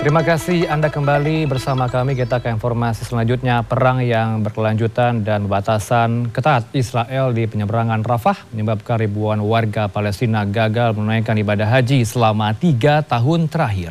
Terima kasih Anda kembali bersama kami. Kita ke informasi selanjutnya. Perang yang berkelanjutan dan batasan ketat Israel di penyeberangan Rafah menyebabkan ribuan warga Palestina gagal menunaikan ibadah haji selama 3 tahun terakhir.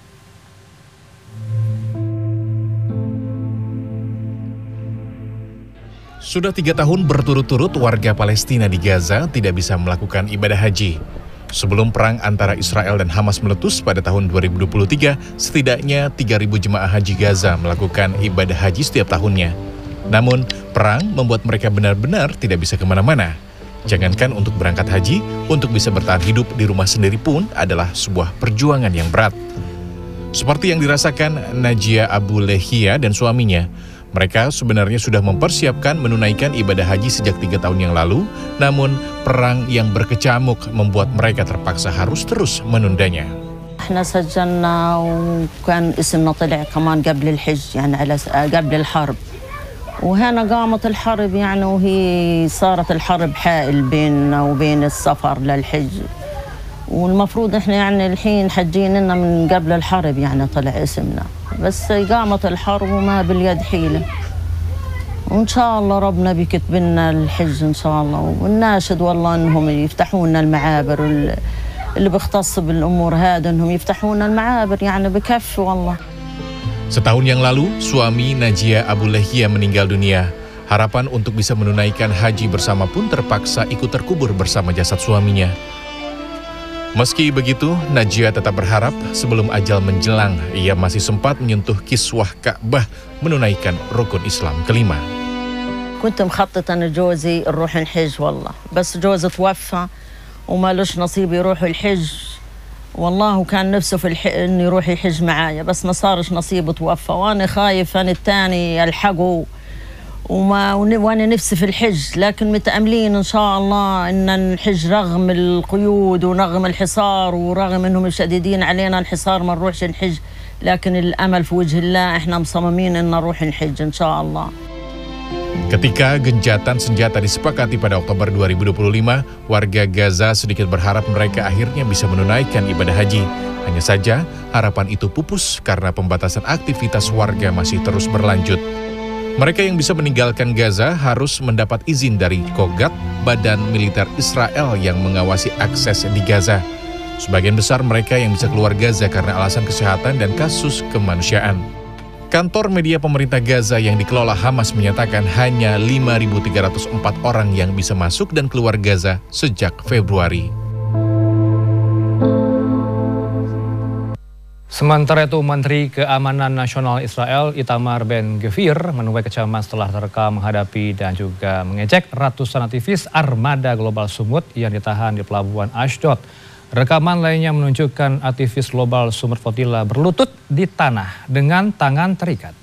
Sudah 3 tahun berturut-turut warga Palestina di Gaza tidak bisa melakukan ibadah haji. Sebelum perang antara Israel dan Hamas meletus pada tahun 2023, setidaknya 3.000 jemaah haji Gaza melakukan ibadah haji setiap tahunnya. Namun, perang membuat mereka benar-benar tidak bisa kemana-mana. Jangankan untuk berangkat haji, untuk bisa bertahan hidup di rumah sendiri pun adalah sebuah perjuangan yang berat. Seperti yang dirasakan Najia Abu Lehia dan suaminya, mereka sebenarnya sudah mempersiapkan menunaikan ibadah haji sejak 3 tahun yang lalu, namun perang yang berkecamuk membuat mereka terpaksa harus terus menundanya. احنا سجلنا وكان اسمنا طلع كمان قبل الحج يعني قبل الحرب. وهنا قامت الحرب يعني وهي صارت الحرب حائل بيننا وبين السفر للحج. والمفروض احنا يعني الحين حجين لنا من قبل الحرب يعني طلع اسمنا. بس قامت الحرب وما باليد حيلة. وإن شاء الله ربنا بيكتب لنا الحج إن شاء الله. والناشد والله إنهم يفتحوا لنا المعابر اللي بيختص بالأمور هذا إنهم يفتحوا لنا المعابر يعني بكفي والله. Setahun yang lalu, suami Najia Abu Lehia meninggal dunia. Harapan untuk bisa menunaikan haji bersama pun terpaksa ikut terkubur bersama jasad suaminya. Meski begitu, Najia tetap berharap sebelum ajal menjelang, ia masih sempat menyentuh kiswah Ka'bah menunaikan rukun Islam kelima. كنت مخططة أنا جوزي نروح الحج والله، بس جوزي توفى ومالوش نصيب يروح الحج، والله وكان نفسه في إنه يروح يحج معايا، بس ما صارش نصيبه توفى، وأنا خايف أنا الثاني ألحقه وأنا نفسي في الحج، لكن متأملين إن شاء الله إن الحج رغم القيود ورغم الحصار ورغم إنهم مشددين علينا الحصار ما نروحش الحج، لكن الأمل في وجه الله إحنا مصممين إن نروح الحج إن شاء الله. Ketika gencatan senjata disepakati pada Oktober 2025, warga Gaza sedikit berharap mereka akhirnya bisa menunaikan ibadah haji. Hanya saja, harapan itu pupus karena pembatasan aktivitas warga masih terus berlanjut. Mereka yang bisa meninggalkan Gaza harus mendapat izin dari Kogat, badan militer Israel yang mengawasi akses di Gaza. Sebagian besar mereka yang bisa keluar Gaza karena alasan kesehatan dan kasus kemanusiaan. Kantor media pemerintah Gaza yang dikelola Hamas menyatakan hanya 5.304 orang yang bisa masuk dan keluar Gaza sejak Februari. Sementara itu, Menteri Keamanan Nasional Israel Itamar Ben-Gvir menuai kecaman setelah terka menghadapi dan juga mengejek ratusan aktivis armada Global Sumut yang ditahan di Pelabuhan Ashdod. Rekaman lainnya menunjukkan aktivis Global Sumut Flotilla berlutut di tanah dengan tangan terikat.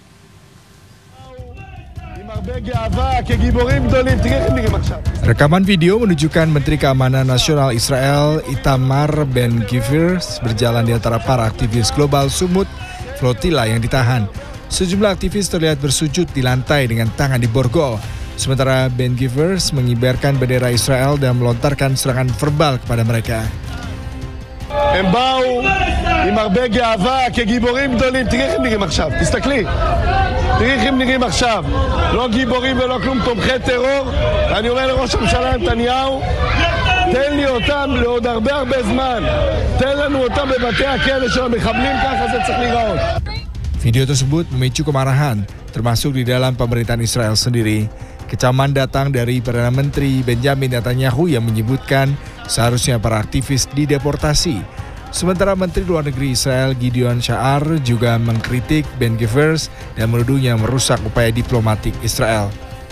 Rekaman video menunjukkan Menteri Keamanan Nasional Israel Itamar Ben-Gvir berjalan di antara para aktivis Global Sumut Flotilla yang ditahan. Sejumlah aktivis terlihat bersujud di lantai dengan tangan di borgol. Sementara Ben-Gvir mengibarkan bendera Israel dan melontarkan serangan verbal kepada mereka. הם באו עם הרבה גאווה כגיבורים גדולים. תראי איך הם נראים עכשיו, תסתכלי. תראי איך הם נראים עכשיו. לא גיבורים ולא כלום, תומכי טרור. ואני אומר לראש הממשלה נתניהו, תן לי אותם לעוד הרבה זמן. תן לנו אותם בבתי הכלא של המחבלים, ככה זה צריך להיראות. Video tersebut memicu kemarahan, termasuk di dalam pemerintahan Israel sendiri. Kecaman datang dari Perdana Menteri Benjamin Netanyahu yang menyebutkan seharusnya para aktivis dideportasi. Sementara Menteri Luar Negeri Israel Gideon Sa'ar juga mengkritik Ben-Gvir dan menuduhnya merusak upaya diplomatik Israel.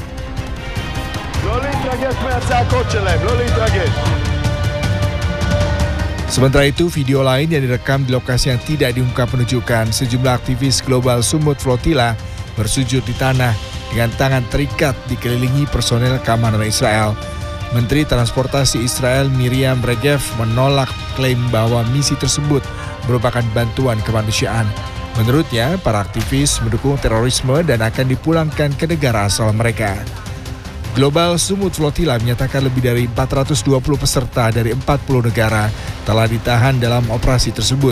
Sementara itu, video lain yang direkam di lokasi yang tidak diungkap menunjukkan sejumlah aktivis Global Sumut Flotilla bersujud di tanah dengan tangan terikat dikelilingi personel keamanan Israel. Menteri Transportasi Israel Miriam Regev menolak klaim bahwa misi tersebut merupakan bantuan kemanusiaan. Menurutnya, para aktivis mendukung terorisme dan akan dipulangkan ke negara asal mereka. Global Sumut Flotilla menyatakan lebih dari 420 peserta dari 40 negara telah ditahan dalam operasi tersebut.